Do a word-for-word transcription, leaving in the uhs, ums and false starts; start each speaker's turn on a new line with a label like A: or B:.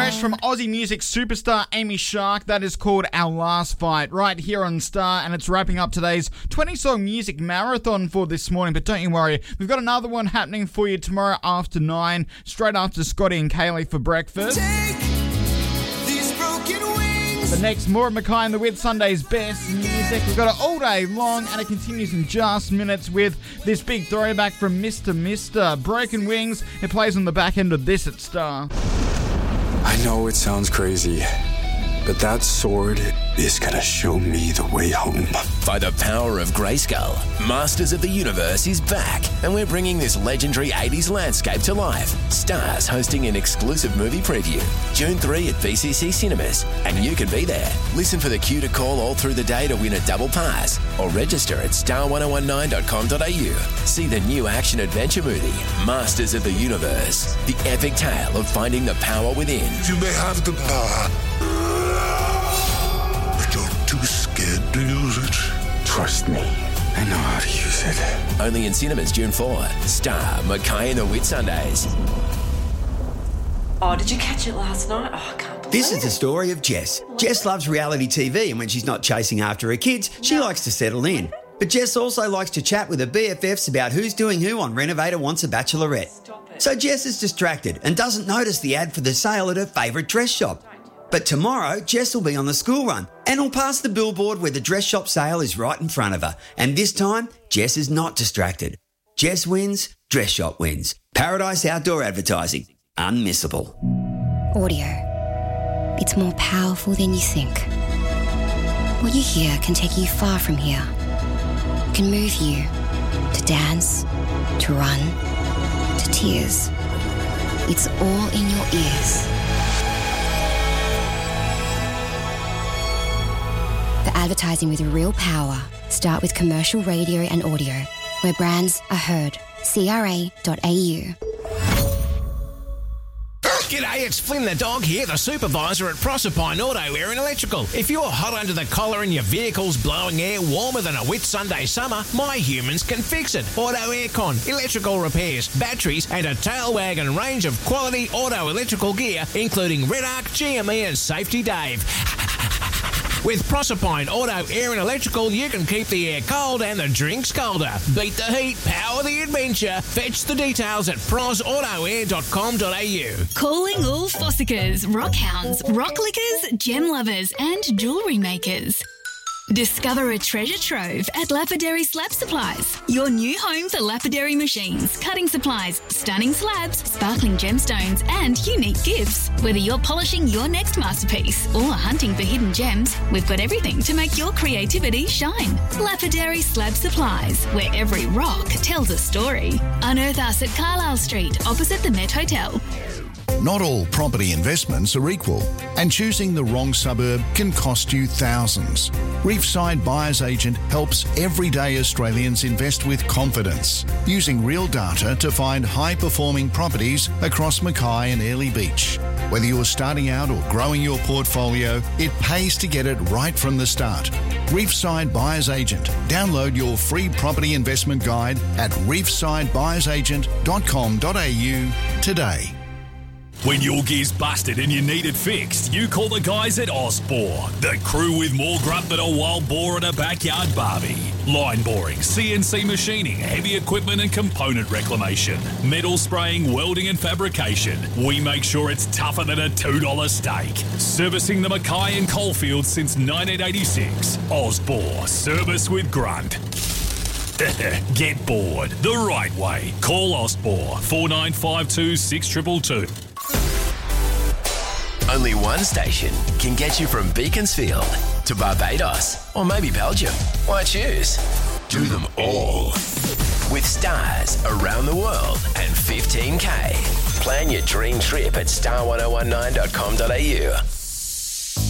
A: fresh from Aussie music superstar Amy Shark. That is called Our Last Fight, right here on Star, and it's wrapping up today's twenty-song music marathon for this morning. But don't you worry, we've got another one happening for you tomorrow after nine, straight after Scotty and Kaylee for breakfast.
B: Take these broken wings.
A: The next, more of Mackay and the Wit Sunday's best music. We've got it all day long, and it continues in just minutes with this big throwback from Mister Mister Broken Wings. It plays on the back end of this at Star.
C: I know it sounds crazy, but that sword is gonna show me the way home.
D: By the power of Grayskull, Masters of the Universe is back, and we're bringing this legendary eighties landscape to life. Star's hosting an exclusive movie preview, June third at B C C Cinemas, and you can be there. Listen for the cue to call all through the day to win a double pass, or register at star ten nineteen dot com dot a u. See the new action-adventure movie, Masters of the Universe, the epic tale of finding the power within.
E: You may have the power, but you're too scared to use it.
C: Trust me, I know how to use it.
D: Only in cinemas June fourth. Star, Mackay and the Wit Sundays.
F: Oh, did you catch it last night? Oh, I can't believe
G: This is the story of Jess. Jess loves reality T V, and when she's not chasing after her kids, she likes to settle in. But Jess also likes to chat with her B F Fs about who's doing who on Renovator Wants a Bachelorette. So Jess is distracted and doesn't notice the ad for the sale at her favourite dress shop. But tomorrow, Jess will be on the school run and will pass the billboard where the dress shop sale is right in front of her. And this time, Jess is not distracted. Jess wins, dress shop wins. Paradise Outdoor Advertising. Unmissable.
H: Audio. It's more powerful than you think. What you hear can take you far from here. It can move you to dance, to run, to tears. It's all in your ears. For advertising with real power, start with commercial radio and audio, where brands are heard. C R A dot A U.
I: G'day, it's Flynn the dog here, the supervisor at Proserpine Auto Air and Electrical. If you're hot under the collar and your vehicle's blowing air warmer than a Whit Sunday summer, my humans can fix it. Auto aircon, electrical repairs, batteries, and a tail wagon range of quality auto electrical gear, including Red Arc, G M E and Safety Dave. With Proserpine Auto Air and Electrical, you can keep the air cold and the drinks colder. Beat the heat, power the adventure. Fetch the details at pros auto air dot com dot a u.
J: Calling all Fossicers, rockhounds, rock lickers, gem lovers and jewellery makers. Discover a treasure trove at Lapidary Slab Supplies, your new home for lapidary machines, cutting supplies, stunning slabs, sparkling gemstones and unique gifts. Whether you're polishing your next masterpiece or hunting for hidden gems, we've got everything to make your creativity shine. Lapidary Slab Supplies, where every rock tells a story. Unearth us at Carlisle Street, opposite the Met Hotel.
K: Not all property investments are equal, and choosing the wrong suburb can cost you thousands. Reefside Buyers Agent helps everyday Australians invest with confidence, using real data to find high-performing properties across Mackay and Airlie Beach. Whether you're starting out or growing your portfolio, it pays to get it right from the start. Reefside Buyers Agent. Download your free property investment guide at reefside buyers agent dot com dot a u today.
L: When your gear's busted and you need it fixed, you call the guys at Osbor, the crew with more grunt than a wild boar at a backyard barbie. Line boring, C N C machining, heavy equipment and component reclamation, metal spraying, welding and fabrication. We make sure it's tougher than a two dollar steak. Servicing the Mackay and Coalfield since nineteen eighty-six. Osbor, service with grunt. Get bored the right way. Call Osbor, four nine five two, six two two two.
D: Only one station can get you from Beaconsfield to Barbados or maybe Belgium. Why choose? Do them all. With stars around the world and fifteen K. Plan your dream trip at star ten nineteen dot com dot a u.